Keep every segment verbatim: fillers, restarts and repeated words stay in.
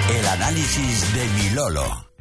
El análisis de mi Lolo.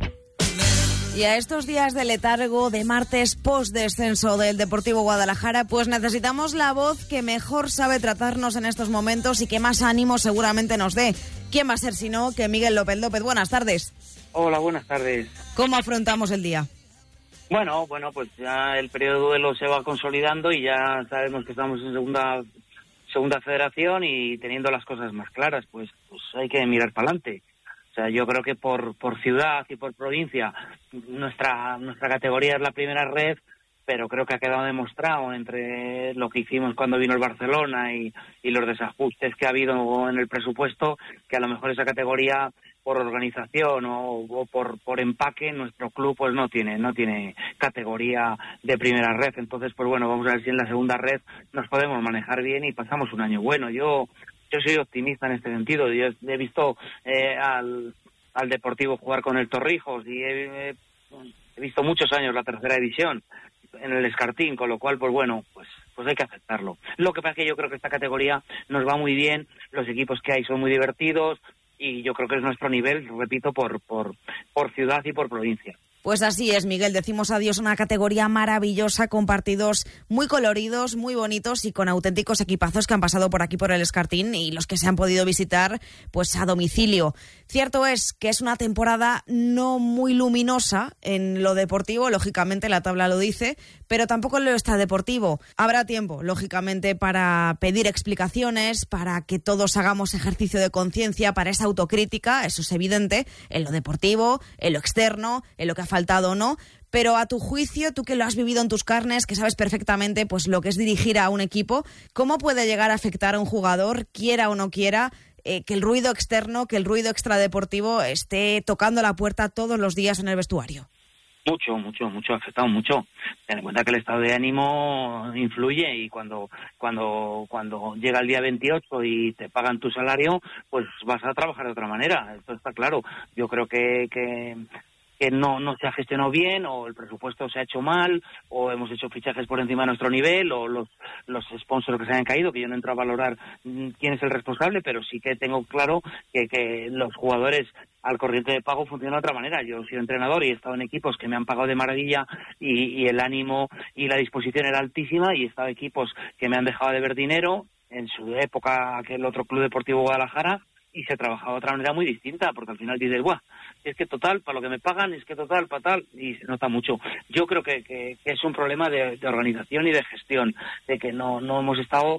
Y a estos días de letargo de martes post-descenso del Deportivo Guadalajara, pues necesitamos la voz que mejor sabe tratarnos en estos momentos y que más ánimo seguramente nos dé. ¿Quién va a ser si no que Miguel López López? Buenas tardes. Hola, buenas tardes. ¿Cómo afrontamos el día? Bueno, bueno, pues ya el periodo de duelo se va consolidando y ya sabemos que estamos en segunda segunda federación y teniendo las cosas más claras, pues, pues hay que mirar para adelante. O sea, yo creo que por por ciudad y por provincia nuestra nuestra categoría es la primera red, pero creo que ha quedado demostrado entre lo que hicimos cuando vino el Barcelona y, y los desajustes que ha habido en el presupuesto, que a lo mejor esa categoría por organización o, o por por empaque nuestro club pues no tiene no tiene categoría de primera red. Entonces pues bueno, vamos a ver si en la segunda red nos podemos manejar bien y pasamos un año bueno. Yo yo soy optimista en este sentido. Yo he visto eh, al al Deportivo jugar con el Torrijos y he, he, he visto muchos años la tercera división en el Escartín, con lo cual pues bueno, pues pues hay que aceptarlo. Lo que pasa es que yo creo que esta categoría nos va muy bien, los equipos que hay son muy divertidos y yo creo que es nuestro nivel, repito, por por por ciudad y por provincia. Pues así es, Miguel, decimos adiós a una categoría maravillosa con partidos muy coloridos, muy bonitos y con auténticos equipazos que han pasado por aquí por el Escartín y los que se han podido visitar pues a domicilio. Cierto es que es una temporada no muy luminosa en lo deportivo, lógicamente la tabla lo dice, pero tampoco en lo extradeportivo. Habrá tiempo, lógicamente, para pedir explicaciones, para que todos hagamos ejercicio de conciencia, para esa autocrítica, eso es evidente, en lo deportivo, en lo externo, en lo que ha faltado o no, pero a tu juicio, tú que lo has vivido en tus carnes, que sabes perfectamente pues lo que es dirigir a un equipo, ¿cómo puede llegar a afectar a un jugador, quiera o no quiera, eh, que el ruido externo, que el ruido extradeportivo esté tocando la puerta todos los días en el vestuario? Mucho, mucho, mucho, ha afectado mucho. Ten en cuenta que el estado de ánimo influye y cuando cuando cuando llega el día veintiocho y te pagan tu salario, pues vas a trabajar de otra manera. Esto está claro. Yo creo que... que que no no se ha gestionado bien, o el presupuesto se ha hecho mal, o hemos hecho fichajes por encima de nuestro nivel, o los los sponsors que se han caído, que yo no entro a valorar quién es el responsable, pero sí que tengo claro que, que los jugadores al corriente de pago funcionan de otra manera. Yo he sido entrenador y he estado en equipos que me han pagado de maravilla y, y el ánimo y la disposición era altísima, y he estado en equipos que me han dejado de ver dinero, en su época aquel otro Club Deportivo Guadalajara, y se trabajaba de otra manera muy distinta, porque al final dices, ¡buah! Es que total, para lo que me pagan, es que total, para tal, y se nota mucho. Yo creo que, que, que es un problema de, de organización y de gestión, de que no, no hemos estado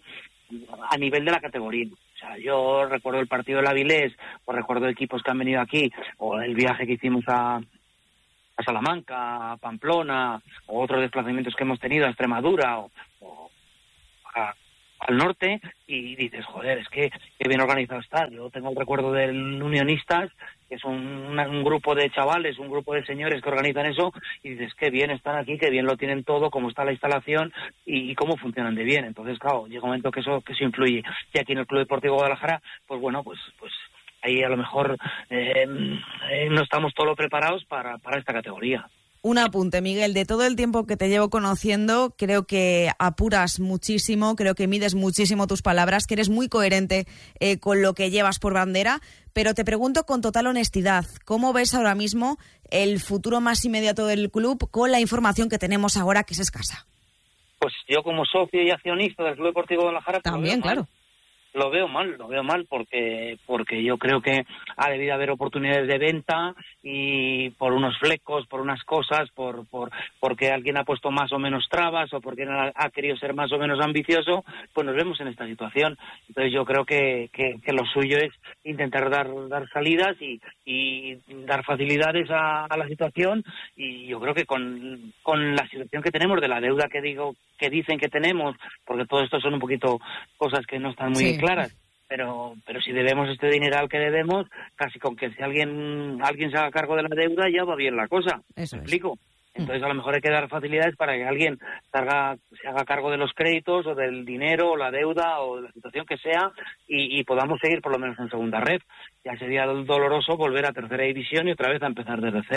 a nivel de la categoría. O sea, yo recuerdo el partido del Avilés, o recuerdo equipos que han venido aquí, o el viaje que hicimos a, a Salamanca, a Pamplona, o otros desplazamientos que hemos tenido a Extremadura, o, o a al norte, y dices, joder, es que qué bien organizado está. Yo tengo el recuerdo del Unionistas, que es un, una, un grupo de chavales, un grupo de señores que organizan eso, y dices, qué bien están aquí, qué bien lo tienen todo, cómo está la instalación y, y cómo funcionan de bien. Entonces, claro, llega un momento que eso que eso influye. Y aquí en el Club Deportivo Guadalajara, pues bueno, pues pues ahí a lo mejor eh, eh, no estamos todos preparados para, para esta categoría. Un apunte, Miguel, de todo el tiempo que te llevo conociendo, creo que apuras muchísimo, creo que mides muchísimo tus palabras, que eres muy coherente eh, con lo que llevas por bandera, pero te pregunto con total honestidad, ¿cómo ves ahora mismo el futuro más inmediato del club con la información que tenemos ahora, que es escasa? Pues yo como socio y accionista del Club Deportivo Guadalajara... También, claro. Lo veo mal, lo veo mal porque porque yo creo que ha debido haber oportunidades de venta y por unos flecos, por unas cosas, por por porque alguien ha puesto más o menos trabas o porque ha, ha querido ser más o menos ambicioso, pues nos vemos en esta situación. Entonces yo creo que, que, que lo suyo es intentar dar dar salidas y, y dar facilidades a, a la situación, y yo creo que con, con la situación que tenemos de la deuda que digo que dicen que tenemos, porque todo esto son un poquito cosas que no están muy sí. claras, pero pero si debemos este dineral que debemos, casi con que si alguien alguien se haga cargo de la deuda ya va bien la cosa. Eso ¿Me es. explico? Entonces a lo mejor hay que dar facilidades para que alguien se haga, se haga cargo de los créditos o del dinero o la deuda o de la situación que sea, y, y podamos seguir por lo menos en segunda red. Ya sería doloroso volver a tercera división y otra vez a empezar desde cero.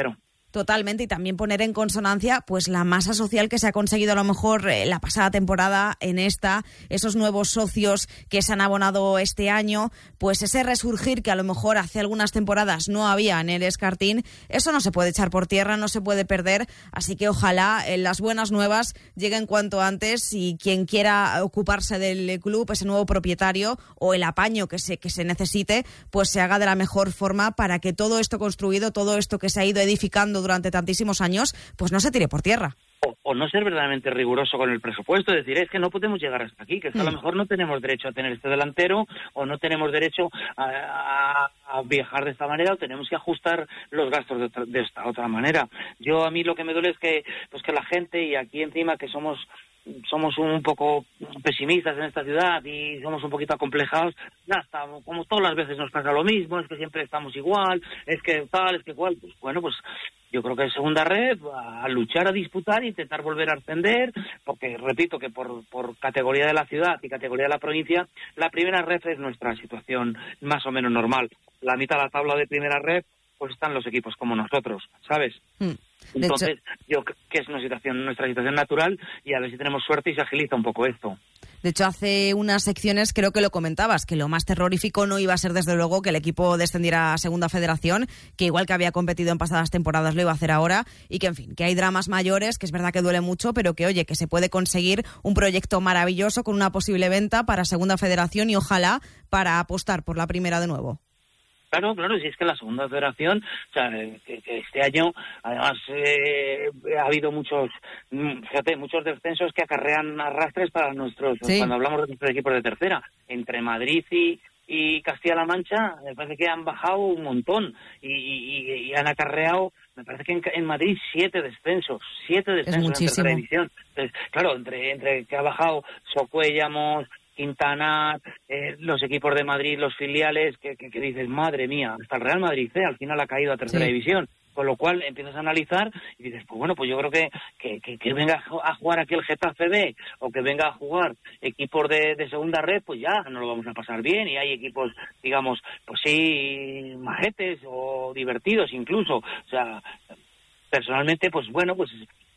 Totalmente, y también poner en consonancia pues la masa social que se ha conseguido a lo mejor eh, la pasada temporada, en esta, esos nuevos socios que se han abonado este año, pues ese resurgir que a lo mejor hace algunas temporadas no había en el Escartín, eso no se puede echar por tierra, no se puede perder, así que ojalá eh, las buenas nuevas lleguen cuanto antes y quien quiera ocuparse del club, ese nuevo propietario o el apaño que se, que se necesite, pues se haga de la mejor forma para que todo esto construido, todo esto que se ha ido edificando durante tantísimos años, pues no se tire por tierra. O, o no ser verdaderamente riguroso con el presupuesto, decir, es que no podemos llegar hasta aquí, que es que mm. a lo mejor no tenemos derecho a tener este delantero, o no tenemos derecho a, a, a viajar de esta manera, o tenemos que ajustar los gastos de, otra, de esta otra manera. Yo, a mí lo que me duele es que, pues que la gente, y aquí encima que somos somos un poco pesimistas en esta ciudad y somos un poquito acomplejados, ya está, como todas las veces nos pasa lo mismo, es que siempre estamos igual, es que tal, es que cual, pues bueno, pues yo creo que en segunda red, a luchar, a disputar, intentar volver a ascender, porque repito que por, por categoría de la ciudad y categoría de la provincia, la primera red es nuestra situación más o menos normal. La mitad de la tabla de primera red, pues están los equipos como nosotros, ¿sabes? Mm. Entonces, hecho, yo creo que es una situación, nuestra situación natural, y a ver si tenemos suerte y se agiliza un poco esto. De hecho, hace unas secciones creo que lo comentabas, que lo más terrorífico no iba a ser desde luego que el equipo descendiera a Segunda Federación, que igual que había competido en pasadas temporadas lo iba a hacer ahora, y que en fin, que hay dramas mayores, que es verdad que duele mucho, pero que oye, que se puede conseguir un proyecto maravilloso con una posible venta para Segunda Federación y ojalá para apostar por la primera de nuevo. Claro, claro, si es que la segunda federación, o sea, que, que este año, además, eh, ha habido muchos, fíjate, muchos descensos que acarrean arrastres para nuestros, sí. Cuando hablamos de nuestros equipos de tercera, entre Madrid y, y Castilla-La Mancha, me parece que han bajado un montón y, y, y han acarreado, me parece que en, en Madrid siete descensos, siete descensos en tercera división. Entonces, claro, entre, entre que ha bajado Socuéllamos, Quintana, eh, los equipos de Madrid, los filiales, que, que, que dices, madre mía, hasta el Real Madrid C, al final ha caído a tercera sí. división. Con lo cual empiezas a analizar y dices, pues bueno, pues yo creo que, que, que, que venga a jugar aquí el Getafe B o que venga a jugar equipos de, de segunda red, pues ya no lo vamos a pasar bien. Y hay equipos, digamos, pues sí, majetes o divertidos incluso. O sea, personalmente, pues bueno, pues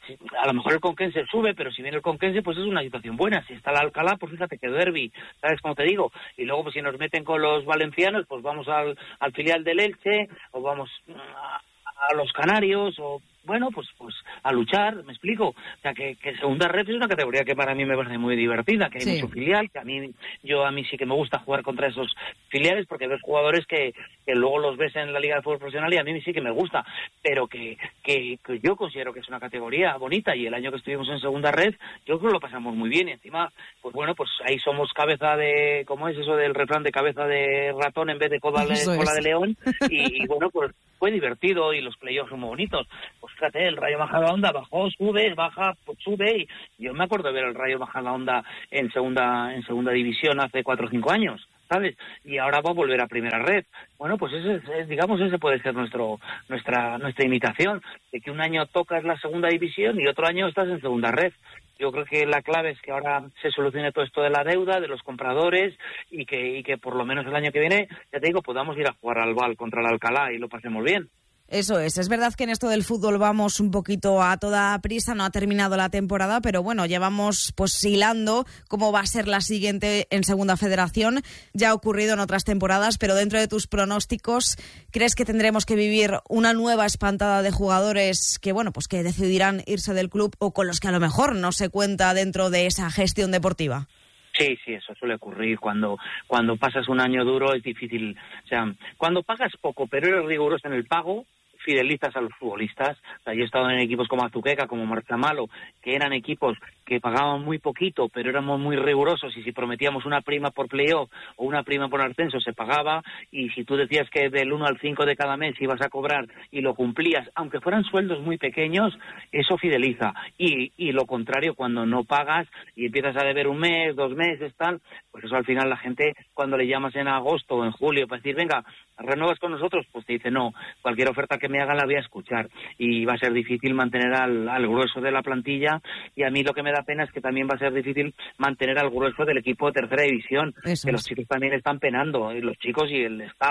a lo mejor el Conquense sube, pero si viene el Conquense, pues es una situación buena. Si está el Alcalá, pues fíjate que derbi, ¿sabes cómo te digo? Y luego, pues si nos meten con los valencianos, pues vamos al, al filial del Elche, o vamos a, a los Canarios, o bueno, pues pues a luchar, me explico. O sea, que, que segunda red es una categoría que para mí me parece muy divertida, que hay sí. mucho filial, que a mí yo a mí sí que me gusta jugar contra esos filiales, porque ves jugadores que, que luego los ves en la Liga de Fútbol Profesional y a mí sí que me gusta, pero que, que, que yo considero que es una categoría bonita, y el año que estuvimos en segunda red, yo creo que lo pasamos muy bien, y encima, pues bueno, pues ahí somos cabeza de, ¿cómo es eso del refrán de cabeza de ratón en vez de cola de, cola de león? Y, y bueno, pues fue divertido y los playoffs son muy bonitos. Pues fíjate, el Rayo Majadahonda bajó, sube, baja, pues sube, y yo me acuerdo de ver el Rayo Majadahonda en segunda en segunda división hace cuatro o cinco años, ¿sabes? Y ahora va a volver a primera red. Bueno, pues ese es, digamos, ese puede ser nuestro nuestra nuestra imitación, de que un año tocas la segunda división y otro año estás en segunda red. Yo creo que la clave es que ahora se solucione todo esto de la deuda, de los compradores, y que, y que por lo menos el año que viene, ya te digo, podamos ir a jugar al Val contra el Alcalá y lo pasemos bien. Eso es, es verdad que en esto del fútbol vamos un poquito a toda prisa, no ha terminado la temporada, pero bueno, ya vamos pues hilando cómo va a ser la siguiente en Segunda Federación. Ya ha ocurrido en otras temporadas, pero dentro de tus pronósticos, ¿crees que tendremos que vivir una nueva espantada de jugadores que bueno, pues que decidirán irse del club, o con los que a lo mejor no se cuenta dentro de esa gestión deportiva? Sí, sí, eso suele ocurrir. Cuando cuando pasas un año duro es difícil. O sea, cuando pagas poco pero eres riguroso en el pago, fidelizas a los futbolistas. O sea, yo he estado en equipos como Azuqueca, como Marzamalo, que eran equipos que pagaban muy poquito, pero éramos muy rigurosos, y si prometíamos una prima por playoff o una prima por ascenso, se pagaba, y si tú decías que del uno al cinco de cada mes ibas a cobrar y lo cumplías, aunque fueran sueldos muy pequeños, eso fideliza. Y, y lo contrario, cuando no pagas y empiezas a deber un mes, dos meses, tal, pues eso al final la gente, cuando le llamas en agosto o en julio para decir, venga, ¿renuevas con nosotros? Pues te dice, no, cualquier oferta que me hagan la voy a escuchar, y va a ser difícil mantener al, al grueso de la plantilla, y a mí lo que me da pena es que también va a ser difícil mantener al grueso del equipo de tercera división, eso que es. Los chicos también están penando, los chicos y el staff,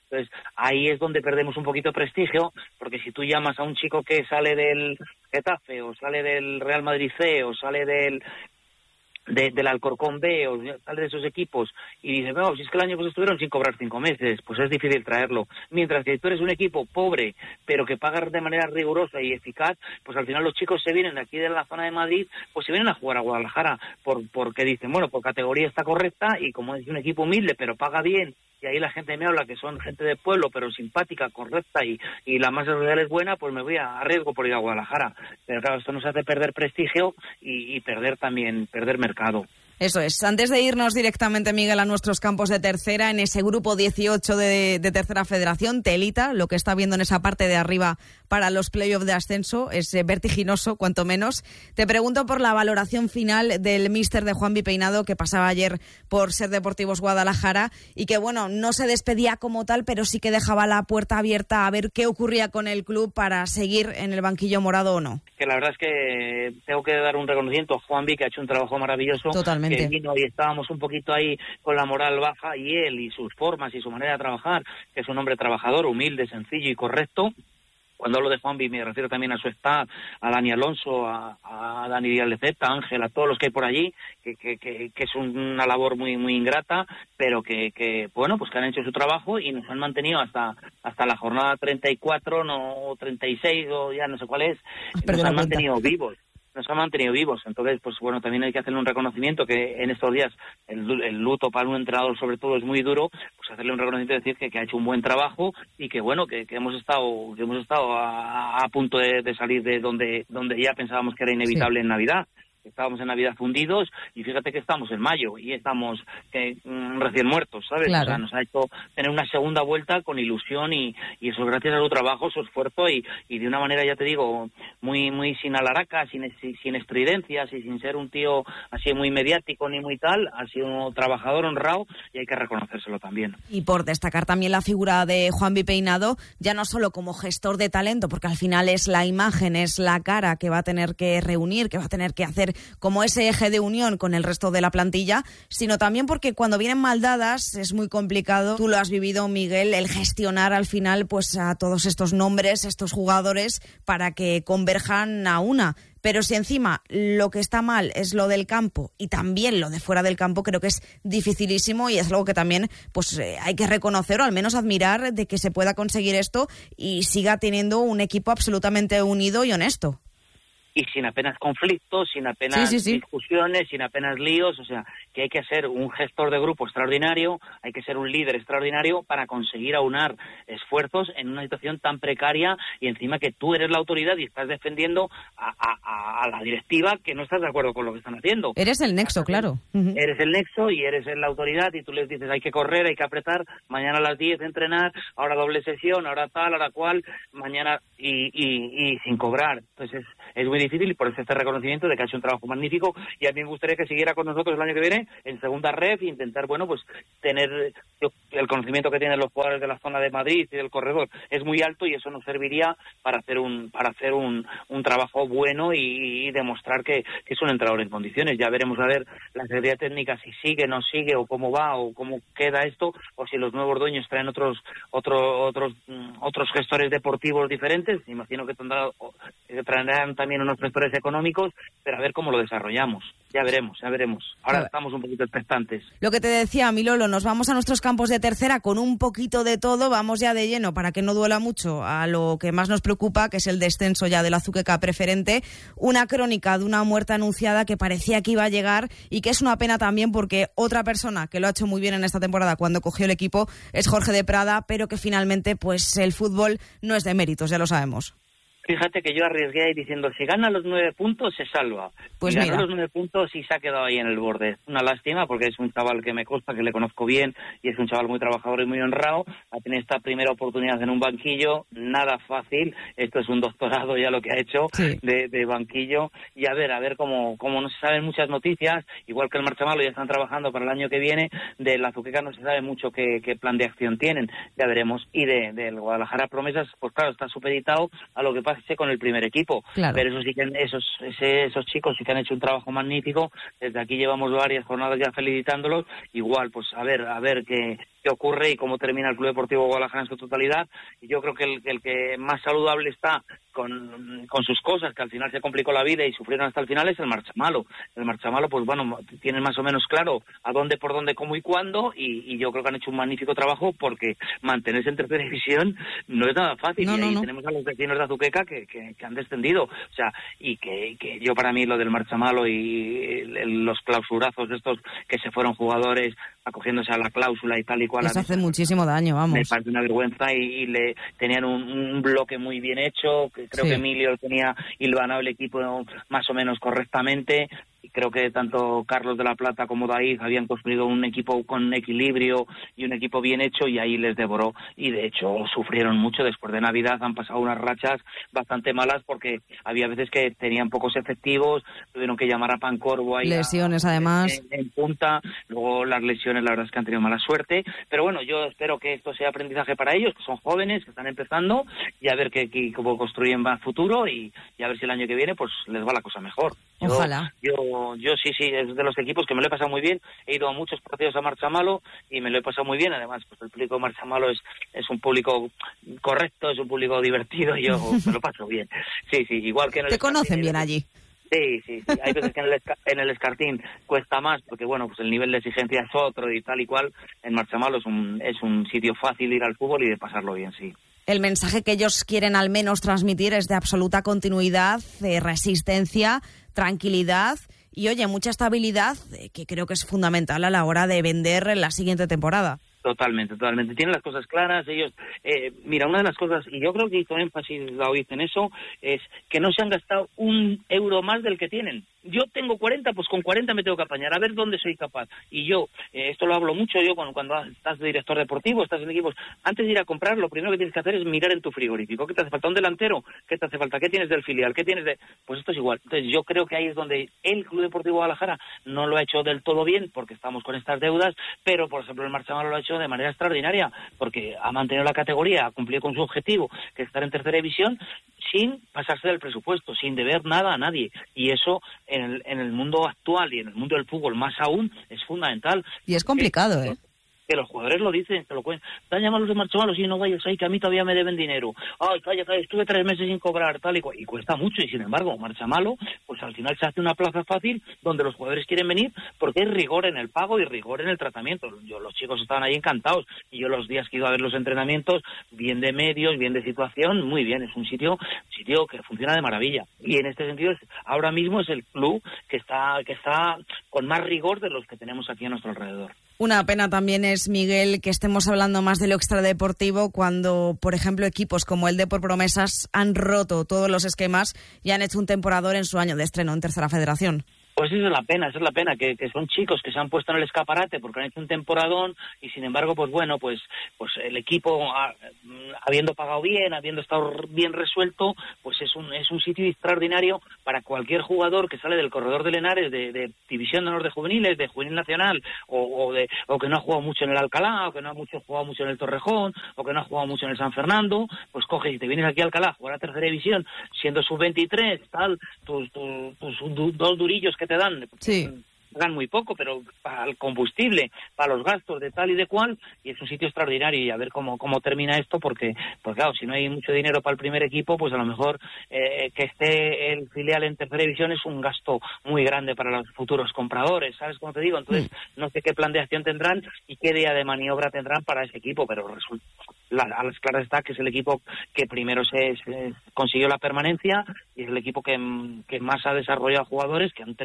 Entonces, ahí es donde perdemos un poquito de prestigio, porque si tú llamas a un chico que sale del Getafe, o sale del Real Madrid C, o sale del De, del Alcorcón B, o sale de esos equipos, y dices, no, si es que el año pues estuvieron sin cobrar cinco meses, pues es difícil traerlo. Mientras que tú eres un equipo pobre, pero que pagas de manera rigurosa y eficaz, pues al final los chicos se vienen de aquí de la zona de Madrid, pues se vienen a jugar a Guadalajara, por porque dicen, bueno, por categoría está correcta, y como es un equipo humilde, pero paga bien, y ahí la gente me habla que son gente de pueblo, pero simpática, correcta, y, y la masa social es buena, pues me voy a, a riesgo por ir a Guadalajara. Pero claro, esto nos hace perder prestigio y, y perder también, perder mercado. Eso es. Antes de irnos directamente, Miguel, a nuestros campos de tercera, en ese grupo dieciocho de, de tercera federación, telita, lo que está viendo en esa parte de arriba para los playoffs de ascenso es eh, vertiginoso, cuanto menos. Te pregunto por la valoración final del míster de Juanvi Peinado, que pasaba ayer por Ser Deportivos Guadalajara y que, bueno, no se despedía como tal, pero sí que dejaba la puerta abierta a ver qué ocurría con el club para seguir en el banquillo morado o no. Que la verdad es que tengo que dar un reconocimiento a Juanvi, que ha hecho un trabajo maravilloso. Totalmente. Que vino y estábamos un poquito ahí con la moral baja, y él y sus formas y su manera de trabajar, que es un hombre trabajador, humilde, sencillo y correcto. Cuando hablo de Juanvi me refiero también a su staff, a Dani Alonso, a, a Dani Dialeceta, a Ángel, a todos los que hay por allí, que, que, que, que es una labor muy muy ingrata, pero que, que bueno, pues que han hecho su trabajo y nos han mantenido hasta hasta la jornada treinta y cuatro, no treinta y seis, o ya no sé cuál es, nos han mantenido vivos. Nos han mantenido vivos. Entonces, pues bueno, también hay que hacerle un reconocimiento, que en estos días el, el luto para un entrenador sobre todo es muy duro, pues hacerle un reconocimiento y decir que, que ha hecho un buen trabajo, y que bueno, que, que hemos estado que hemos estado a, a punto de, de salir de donde donde ya pensábamos que era inevitable. Sí. En Navidad. Estábamos en Navidad fundidos, y fíjate que estamos en mayo y estamos eh, recién muertos, ¿sabes? Claro. O sea, nos ha hecho tener una segunda vuelta con ilusión, y, y eso gracias a su trabajo, su esfuerzo, y, y de una manera, ya te digo, muy muy sin alaracas, sin, sin estridencias y sin ser un tío así muy mediático ni muy tal. Ha sido un trabajador honrado, y hay que reconocérselo también. Y por destacar también la figura de Juanvi Peinado, ya no solo como gestor de talento, porque al final es la imagen, es la cara que va a tener que reunir, que va a tener que hacer como ese eje de unión con el resto de la plantilla, sino también porque cuando vienen mal dadas es muy complicado, tú lo has vivido, Miguel, el gestionar al final pues a todos estos nombres, estos jugadores, para que converjan a una. Pero si encima lo que está mal es lo del campo y también lo de fuera del campo, creo que es dificilísimo, y es algo que también pues eh, hay que reconocer, o al menos admirar, de que se pueda conseguir esto y siga teniendo un equipo absolutamente unido y honesto. Y sin apenas conflictos, sin apenas sí, sí, sí. discusiones, sin apenas líos. O sea, que hay que ser un gestor de grupo extraordinario, hay que ser un líder extraordinario para conseguir aunar esfuerzos en una situación tan precaria, y encima que tú eres la autoridad y estás defendiendo a, a, a la directiva que no estás de acuerdo con lo que están haciendo. Eres el nexo, claro. Uh-huh. Eres el nexo y eres la autoridad, y tú les dices hay que correr, hay que apretar, mañana a las diez entrenar, ahora doble sesión, ahora tal, ahora cual, mañana, y, y, y sin cobrar. Entonces es, es muy difícil, y por eso este reconocimiento de que ha hecho un trabajo magnífico, y a mí me gustaría que siguiera con nosotros el año que viene en segunda ref, e intentar, bueno, pues tener el conocimiento que tienen los jugadores de la zona de Madrid y del corredor es muy alto, y eso nos serviría para hacer un para hacer un, un trabajo bueno y, y demostrar que, que es un entrenador en condiciones. Ya veremos a ver la Secretaría Técnica si sigue, no sigue, o cómo va, o cómo queda esto, o si los nuevos dueños traen otros otro, otros otros gestores deportivos diferentes. Imagino que tendrá, traerán también unos gestores económicos, pero a ver cómo lo desarrollamos. Ya veremos, ya veremos. Ahora claro. Estamos un poquito expectantes. Lo que te decía, mi Lolo, nos vamos a nuestros campos de tercera con un poquito de todo. Vamos ya de lleno, para que no duela mucho, a lo que más nos preocupa, que es el descenso ya del Azuqueca Preferente. Una crónica de una muerte anunciada que parecía que iba a llegar, y que es una pena también, porque otra persona que lo ha hecho muy bien en esta temporada cuando cogió el equipo es Jorge de Prada, pero que finalmente pues el fútbol no es de méritos, ya lo sabemos. Fíjate que yo arriesgué ahí diciendo, si gana los nueve puntos, se salva. Pues y ganó los nueve puntos y se ha quedado ahí en el borde. Una lástima, porque es un chaval que me consta, que le conozco bien, y es un chaval muy trabajador y muy honrado. Ha tenido esta primera oportunidad en un banquillo, nada fácil. Esto es un doctorado ya lo que ha hecho, sí. de, de banquillo. Y a ver, a ver cómo, cómo no se saben muchas noticias, igual que el Marchamalo ya están trabajando para el año que viene, de la Azuqueca no se sabe mucho qué, qué plan de acción tienen. Ya veremos. Y de, del Guadalajara Promesas, pues claro, está supeditado a lo que pasa con el primer equipo, claro. Pero eso sí que esos ese, esos chicos sí que han hecho un trabajo magnífico. Desde aquí llevamos varias jornadas ya felicitándolos. Igual, pues a ver a ver qué qué ocurre y cómo termina el Club Deportivo Guadalajara en su totalidad. Y yo creo que el, el que más saludable está con, con sus cosas, que al final se complicó la vida y sufrieron hasta el final, es el Marchamalo. El Marchamalo, pues bueno, tienen más o menos claro a dónde, por dónde, cómo y cuándo, y, y yo creo que han hecho un magnífico trabajo, porque mantenerse en tercera división no es nada fácil. No, y no, ahí no. tenemos a los vecinos de Azuqueca que, que, que han descendido. O sea, y que, que yo para mí lo del Marchamalo y el, los clausurazos estos que se fueron jugadores acogiéndose a la cláusula y tal y cual. Eso hace muchísimo daño, vamos. Me parece una vergüenza, y, y le tenían un, un bloque muy bien hecho, que creo sí. que Emilio tenía hilvanado el equipo más o menos correctamente. Y creo que tanto Carlos de la Plata como David habían construido un equipo con equilibrio y un equipo bien hecho, y ahí les devoró. Y de hecho sufrieron mucho. Después de Navidad han pasado unas rachas bastante malas, porque había veces que tenían pocos efectivos, tuvieron que llamar a Pancorbo ahí lesiones a, además en, en punta. Luego las lesiones, la verdad es que han tenido mala suerte, pero bueno, yo espero que esto sea aprendizaje para ellos, que son jóvenes, que están empezando, y a ver qué, qué, cómo construyen más futuro, y, y a ver si el año que viene pues les va la cosa mejor. Yo, Ojalá. Yo, yo sí, sí, es de los equipos que me lo he pasado muy bien. He ido a muchos partidos a Marchamalo y me lo he pasado muy bien. Además, pues el público de Marchamalo es, es un público correcto, es un público divertido, y yo me lo paso bien. Sí, sí, igual que en el Te conocen bien allí. Sí, sí, sí. Hay veces que en el, en el Escartín cuesta más, porque bueno, pues el nivel de exigencia es otro y tal y cual. En Marchamalo es un, es un sitio fácil ir al fútbol y de pasarlo bien, sí. El mensaje que ellos quieren al menos transmitir es de absoluta continuidad, de resistencia, tranquilidad y, oye, mucha estabilidad, que creo que es fundamental a la hora de vender la siguiente temporada. Totalmente, totalmente. Tienen las cosas claras. Ellos, eh, mira, una de las cosas, y yo creo que hizo énfasis David en eso, es que no se han gastado un euro más del que tienen. Yo tengo cuarenta, pues con cuarenta me tengo que apañar, a ver dónde soy capaz. Y yo, eh, esto lo hablo mucho yo cuando, cuando estás de director deportivo, estás en equipos, antes de ir a comprar, lo primero que tienes que hacer es mirar en tu frigorífico. ¿Qué te hace falta? ¿Un delantero? ¿Qué te hace falta? ¿Qué tienes del filial? ¿Qué tienes de...? Pues esto es igual. Entonces yo creo que ahí es donde el Club Deportivo Guadalajara no lo ha hecho del todo bien, porque estamos con estas deudas, pero por ejemplo el Marchamalo lo ha hecho de manera extraordinaria, porque ha mantenido la categoría, ha cumplido con su objetivo, que es estar en tercera división, sin pasarse del presupuesto, sin deber nada a nadie. Y eso en el, en el mundo actual y en el mundo del fútbol más aún es fundamental. Y es complicado, ¿eh? Que los jugadores lo dicen, te lo cuentan. Están llamados de Marchamalo, sí, no vayas ahí, que a mí todavía me deben dinero. Ay, calla, calla, estuve tres meses sin cobrar, tal y cual. Y cuesta mucho, y sin embargo, Marchamalo, pues al final se hace una plaza fácil donde los jugadores quieren venir, porque hay rigor en el pago y rigor en el tratamiento. Yo, los chicos estaban ahí encantados, y yo los días que he ido a ver los entrenamientos, bien de medios, bien de situación, muy bien. Es un sitio, sitio que funciona de maravilla. Y en este sentido, ahora mismo es el club que está, que está con más rigor de los que tenemos aquí a nuestro alrededor. Una pena también es, Miguel, que estemos hablando más de lo extradeportivo cuando, por ejemplo, equipos como el Depor Promesas han roto todos los esquemas y han hecho un temporador en su año de estreno en Tercera Federación. Pues esa es la pena, esa es la pena, que, que son chicos que se han puesto en el escaparate porque han hecho un temporadón, y sin embargo, pues bueno, pues pues el equipo, a, habiendo pagado bien, habiendo estado bien resuelto, pues es un es un sitio extraordinario para cualquier jugador que sale del corredor de Lenares, de, de División de Honor de Juveniles, de Juvenil Nacional, o, o, de, o que no ha jugado mucho en el Alcalá, o que no ha mucho, jugado mucho en el Torrejón, o que no ha jugado mucho en el San Fernando. Pues coges y te vienes aquí a Alcalá a jugar a Tercera División, siendo sub veintitrés, tal, tus, tus, tus, tus dos durillos que te dan, sí, pagan muy poco, pero para el combustible, para los gastos de tal y de cual, y es un sitio extraordinario. Y a ver cómo cómo termina esto, porque pues claro, si no hay mucho dinero para el primer equipo, pues a lo mejor eh, que esté el filial en tercera división es un gasto muy grande para los futuros compradores, ¿sabes cómo te digo? Entonces mm. no sé qué plan de acción tendrán y qué día de maniobra tendrán para ese equipo, pero resulta, la, a las claras está que es el equipo que primero se, se consiguió la permanencia, y es el equipo que, que más ha desarrollado jugadores, que han